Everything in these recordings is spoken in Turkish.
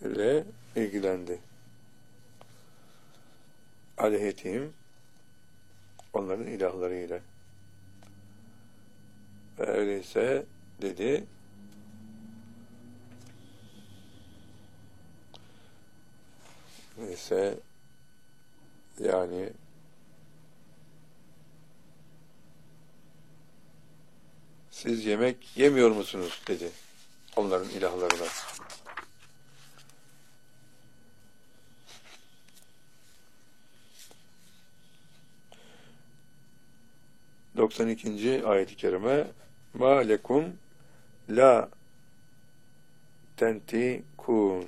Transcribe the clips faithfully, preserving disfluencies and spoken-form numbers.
ile ilgilendi. Alihetihim, onların ilahlarıyla. Ve öyleyse dedi, neyse yani siz yemek yemiyor musunuz dedi onların ilahlarına. doksan ikinci ayet-i kerime ma lekum la tentikun.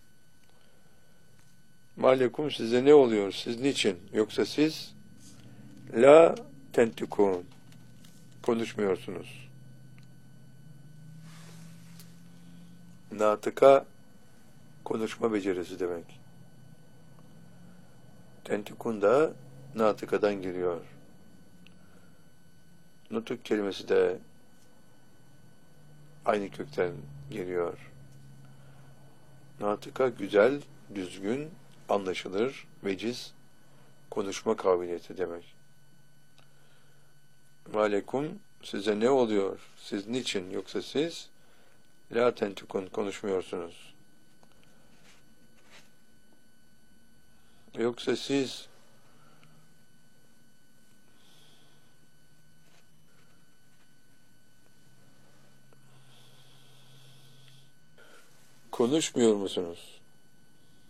Ma lekum, size ne oluyor? Siz niçin? Yoksa siz la tentikun, konuşmuyorsunuz. Natıka konuşma becerisi demek. Tentikun da natıkadan giriyor. Nutuk kelimesi de aynı kökten geliyor. Natıka güzel, düzgün, anlaşılır, veciz, konuşma kabiliyeti demek. Malekum, size ne oluyor? Siz niçin? Yoksa siz la tentikun, konuşmuyorsunuz. Yoksa siz konuşmuyor musunuz?